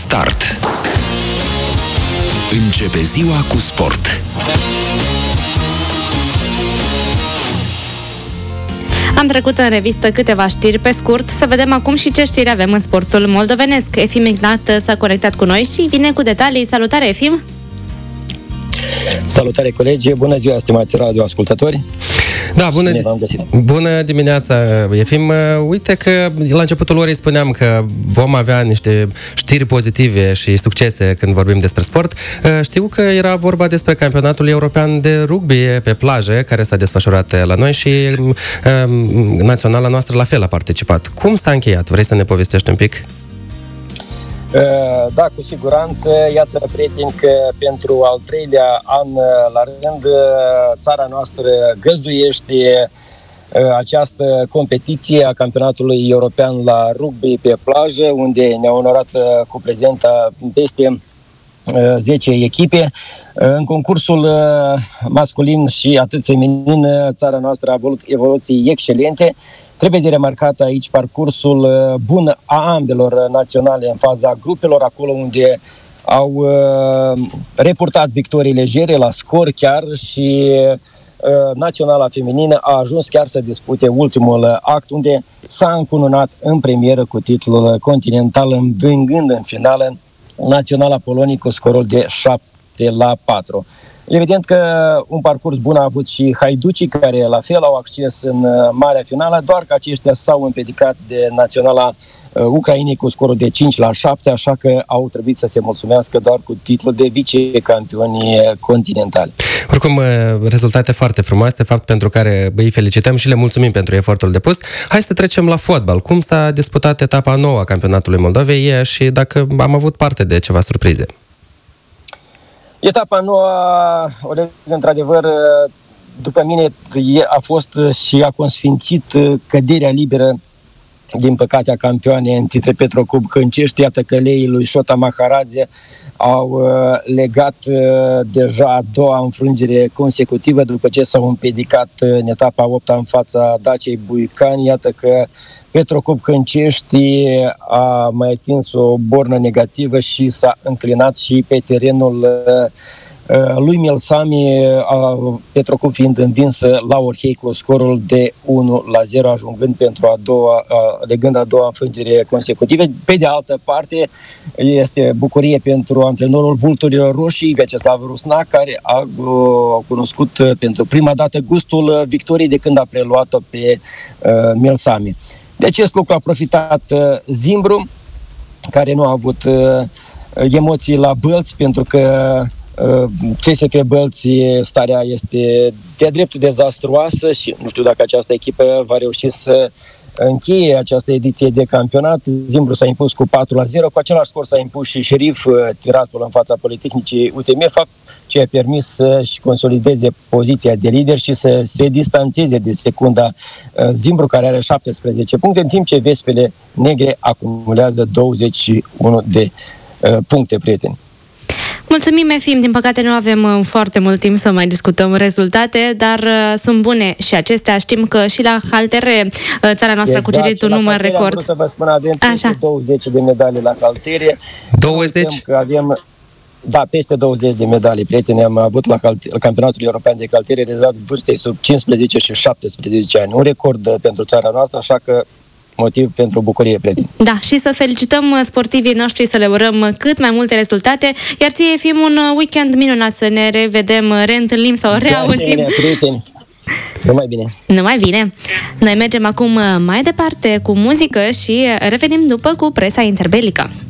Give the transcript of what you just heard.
Start. Începe ziua cu sport. Am trecut în revistă câteva știri pe scurt, să vedem acum și ce știri avem în sportul moldovenesc. Efim Ignat s-a conectat cu noi și vine cu detalii. Salutare, Efim! Salutare, colegi! Bună ziua, stimați radioascultători! Da, bună dimineața, Efim. Uite că la începutul orei spuneam că vom avea niște știri pozitive și succese când vorbim despre sport. Știu că era vorba despre campionatul european de rugby pe plajă, care s-a desfășurat la noi și naționala noastră la fel a participat. Cum s-a încheiat? Vrei să ne povestești un pic? Da, cu siguranță. Iată, prieteni, că pentru al treilea an la rând țara noastră găzduiește această competiție a campionatului european la rugby pe plajă, unde ne-a onorat cu prezența peste 10 echipe. În concursul masculin și atât feminin, țara noastră a avut evoluții excelente. Trebuie de remarcat aici parcursul bun a ambelor naționale în faza grupelor, acolo unde au reportat victorii legere la scor chiar și naționala feminină a ajuns chiar să dispute ultimul act, unde s-a încununat în premieră cu titlul continental, învingând în finală naționala Poloniei cu scorul de 7-4. Evident că un parcurs bun a avut și haiducii, care la fel au acces în marea finală, doar că aceștia s-au împiedicat de naționala Ucrainei cu scorul de 5-7, așa că au trebuit să se mulțumească doar cu titlul de vicecampioni continentali. Oricum, rezultate foarte frumoase, fapt pentru care îi felicităm și le mulțumim pentru efortul depus. Hai să trecem la fotbal. Cum s-a disputat etapa nouă a campionatului Moldovei și dacă am avut parte de ceva surprize? Etapa nouă, într-adevăr, după mine, a fost și a consfințit căderea liberă, din păcate, a campioanei în titre Petrocub Hâncești. Iată că leii lui Șota Maharadze au legat deja a doua înfrângere consecutivă după ce s-au împiedicat în etapa 8-a în fața Daciei Buicani. Iată că Petrocub Hâncești a mai atins o bornă negativă și s-a înclinat și pe terenul lui Milsami, Petrocub fiind învinsă la Orhei cu scorul de 1-0, ajungând legând a doua înfrângere consecutive. Pe de altă parte, este bucurie pentru antrenorul Vulturilor Roșii, Vyacheslav Rusnak, care a cunoscut pentru prima dată gustul victoriei de când a preluat-o pe Milsami. De acest lucru a profitat Zimbru, care nu a avut emoții la Bălți, pentru că CSF Bălți, starea este de-a dreptul dezastruoasă și nu știu dacă această echipă va reuși să încheie această ediție de campionat. Zimbru s-a impus cu 4-0, cu același scor s-a impus și Șerif Tiraspol în fața Politehnicii UTM, fapt ce a permis să-și consolideze poziția de lider și să se distanțeze de secunda Zimbru, care are 17 puncte, în timp ce Vespele Negre acumulează 21 de puncte, prieteni. Mulțumim, Efim. Din păcate nu avem foarte mult timp să mai discutăm rezultate, dar sunt bune și acestea. Știm că și la haltere țara noastră a cucerit un număr record. Am vrut să vă spun, avem peste 20 de medalii la haltere. 20? Că avem, peste 20 de medalii, prieteni. Am avut la campionatul european de haltere rezultat vârstei sub 15 și 17 ani. Un record pentru țara noastră, așa că motiv pentru bucurie, prieteni. Da, și să felicităm sportivii noștri, să le urăm cât mai multe rezultate, iar ție fim un weekend minunat, să ne revedem, reîntâlnim sau reauzim. Da, prieteni. Numai bine. Numai bine. Noi mergem acum mai departe cu muzică și revenim după cu presa interbelică.